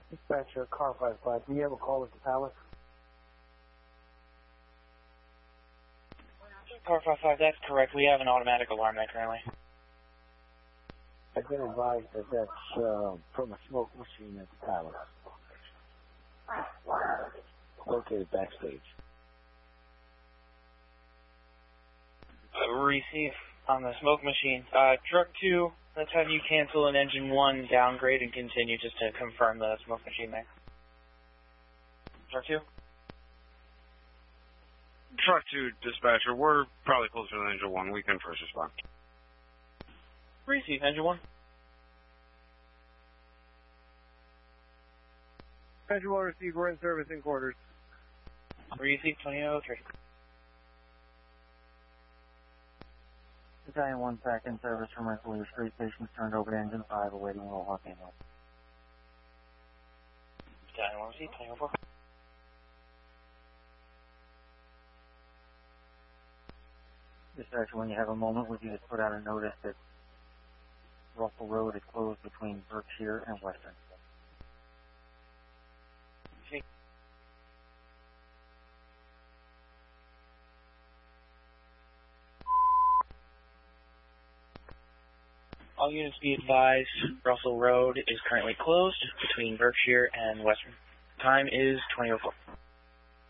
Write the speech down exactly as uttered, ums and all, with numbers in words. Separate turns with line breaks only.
Dispatcher, car five five. Do you have a call at the palace?
Car five five, that's correct. We have an automatic alarm there currently.
I've been advised that that's uh, from a smoke machine at the palace. Located backstage.
Uh, receive on the smoke machine. Uh, truck two, let's have you cancel an engine one downgrade and continue just to confirm the smoke machine there. Truck two?
Truck two, dispatcher, we're probably closer than engine one. We can first respond.
Receive, engine one.
Engine one received, we're in service in quarters.
Receive twenty oh three.
Battalion one back in service from Rensselaer Street Station, turned over to engine five, awaiting Little Hawk ambulance.
Battalion one receive, twenty oh four.
Dispatcher, when you have a moment, would you just put out a notice that Russell Road is closed between Berkshire and Western?
See. All units be advised, Russell Road is currently closed between Berkshire and Western. Time is twenty oh four.